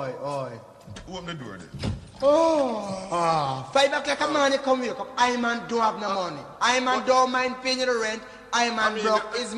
oi. Open the door then. Oh, 5 o'clock a man, you come wake up. I man don't have no money. I man don't mind paying the rent. I man broke. Is